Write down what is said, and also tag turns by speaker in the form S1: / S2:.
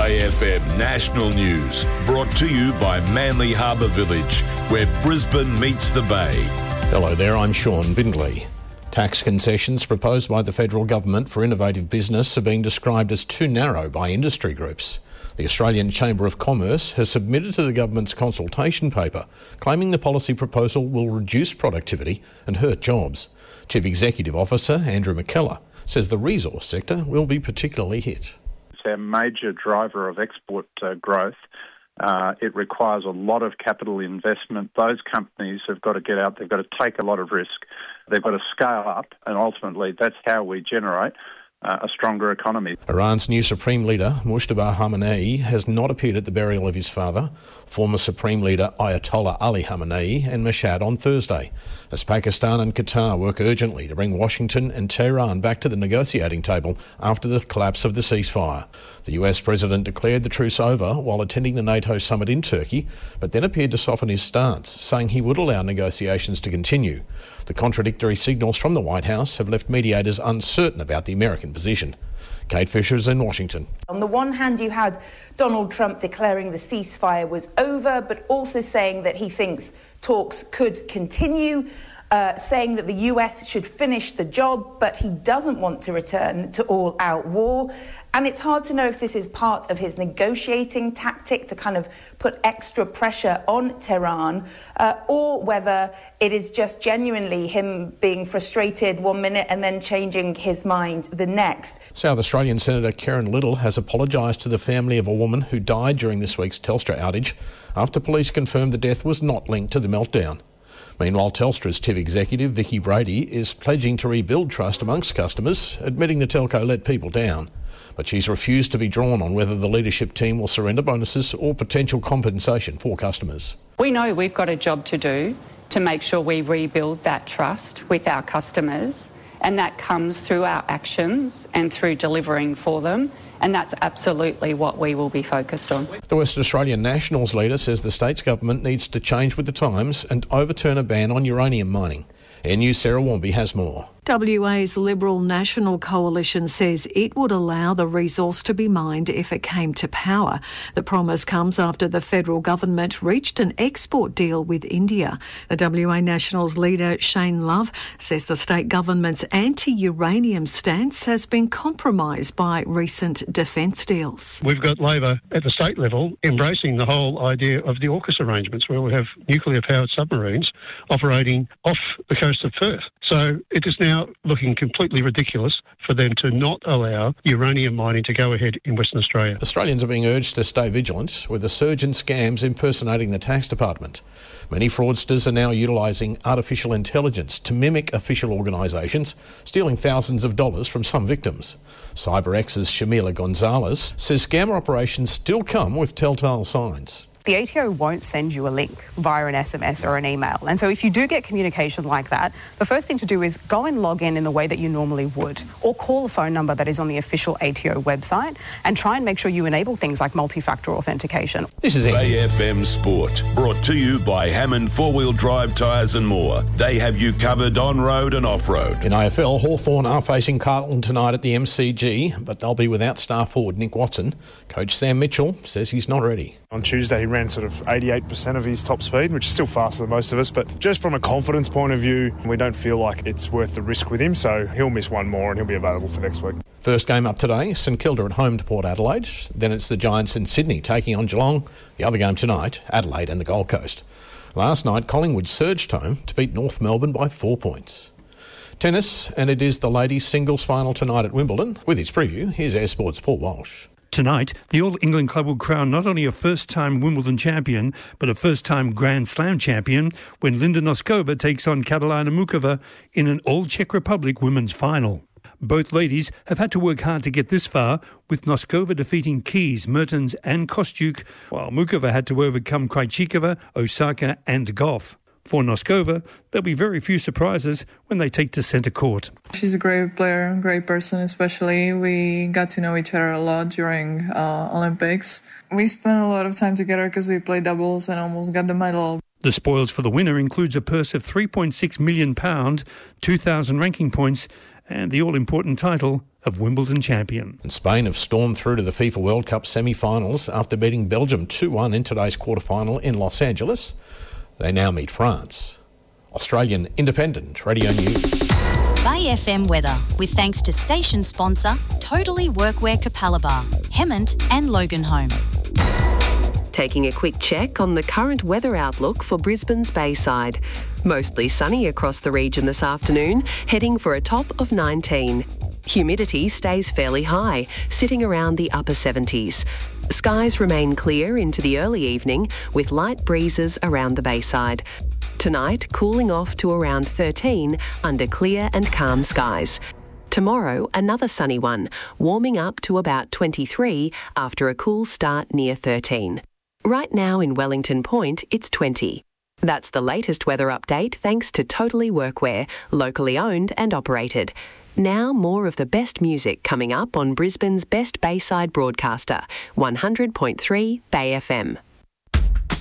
S1: Bay FM National News, brought to you by Manly Harbour Village, where Brisbane meets the Bay.
S2: Hello there, I'm Sean Bindley. Tax concessions proposed by the federal government for innovative business are being described as too narrow by industry groups. The Australian Chamber of Commerce has submitted to the government's consultation paper, claiming the policy proposal will reduce productivity and hurt jobs. Chief Executive Officer Andrew McKellar says the resource sector will be particularly hit.
S3: It's our major driver of export growth. It requires a lot of capital investment. Those companies have got to get out. They've got to take a lot of risk. They've got to scale up, and ultimately that's how we generate a stronger economy.
S2: Iran's new Supreme Leader, Mujtaba Khamenei, has not appeared at the burial of his father, former Supreme Leader Ayatollah Ali Khamenei, in Mashhad on Thursday, as Pakistan and Qatar work urgently to bring Washington and Tehran back to the negotiating table after the collapse of the ceasefire. The US President declared the truce over while attending the NATO summit in Turkey, but then appeared to soften his stance, saying he would allow negotiations to continue. The contradictory signals from the White House have left mediators uncertain about the American position. Kate Fisher is in Washington.
S4: On the one hand, you had Donald Trump declaring the ceasefire was over, but also saying that he thinks talks could continue, saying that the US should finish the job, but he doesn't want to return to all-out war. And it's hard to know if this is part of his negotiating tactic to kind of put extra pressure on Tehran, or whether it is just genuinely him being frustrated one minute and then changing his mind the next.
S2: South Australian Senator Karen Little has apologised to the family of a woman who died during this week's Telstra outage after police confirmed the death was not linked to the meltdown. Meanwhile, Telstra's Chief Executive, Vicky Brady, is pledging to rebuild trust amongst customers, admitting the telco let people down. But she's refused to be drawn on whether the leadership team will surrender bonuses or potential compensation for customers.
S5: We know we've got a job to do to make sure we rebuild that trust with our customers, and that comes through our actions and through delivering for them. And that's absolutely what we will be focused on.
S2: The Western Australian Nationals leader says the state's government needs to change with the times and overturn a ban on uranium mining. Air News' Sarah Warmby has more.
S6: WA's Liberal National Coalition says it would allow the resource to be mined if it came to power. The promise comes after the federal government reached an export deal with India. The WA Nationals leader, Shane Love, says the state government's anti-uranium stance has been compromised by recent defence deals.
S7: We've got Labor at the state level embracing the whole idea of the AUKUS arrangements, where we have nuclear-powered submarines operating off the coast of Perth. So it is now looking completely ridiculous for them to not allow uranium mining to go ahead in Western Australia.
S2: Australians are being urged to stay vigilant, with a surge in scams impersonating the tax department. Many fraudsters are now utilising artificial intelligence to mimic official organisations, stealing thousands of dollars from some victims. CyberX's Shamila Gonzalez says scammer operations still come with telltale signs.
S8: The ATO won't send you a link via an SMS or an email. And so if you do get communication like that, the first thing to do is go and log in the way that you normally would, or call a phone number that is on the official ATO website and try and make sure you enable things like multi-factor authentication.
S1: This is Bay FM Sport, brought to you by Hammond 4-Wheel Drive Tyres and More. They have you covered on-road and off-road.
S2: In AFL, Hawthorn are facing Carlton tonight at the MCG, but they'll be without star forward Nick Watson. Coach Sam Mitchell says he's not ready.
S9: On Tuesday, he ran sort of 88% of his top speed, which is still faster than most of us. But just from a confidence point of view, we don't feel like it's worth the risk with him. So he'll miss one more and he'll be available for next week. First game up today, St Kilda at home to Port Adelaide. Then it's the Giants in Sydney taking on Geelong. The other game tonight, Adelaide and the Gold Coast. Last night, Collingwood surged home to beat North Melbourne by 4 points. Tennis, and it is the ladies' singles final tonight at Wimbledon. With his preview, here's Air Sports' Paul Walsh.
S10: Tonight, the All England club will crown not only a first-time Wimbledon champion, but a first-time Grand Slam champion when Linda Noskova takes on Katalina Mukova in an All-Czech Republic women's final. Both ladies have had to work hard to get this far, with Noskova defeating Keys, Mertens and Kostyuk, while Mukova had to overcome Krejcikova, Osaka and Goff. For Noskova, there'll be very few surprises when they take to centre court.
S11: She's a great player, great person especially. We got to know each other a lot during Olympics. We spent a lot of time together because we played doubles and almost got the medal.
S10: The spoils for the winner includes a purse of £3.6 million, 2,000 ranking points and the all-important title of Wimbledon champion.
S2: And Spain have stormed through to the FIFA World Cup semi-finals after beating Belgium 2-1 in today's quarter-final in Los Angeles. They now meet France. Australian Independent Radio News.
S12: Bay FM weather, with thanks to station sponsor Totally Workwear Capalaba, Hemmant and Loganholme.
S13: Taking a quick check on the current weather outlook for Brisbane's Bayside. Mostly sunny across the region this afternoon, heading for a top of 19. Humidity stays fairly high, sitting around the upper 70s. Skies remain clear into the early evening, with light breezes around the Bayside. Tonight, cooling off to around 13 under clear and calm skies. Tomorrow, another sunny one, warming up to about 23 after a cool start near 13. Right now in Wellington Point, it's 20. That's the latest weather update thanks to Totally Workwear, locally owned and operated. Now more of the best music coming up on Brisbane's best Bayside broadcaster, 100.3 Bay FM.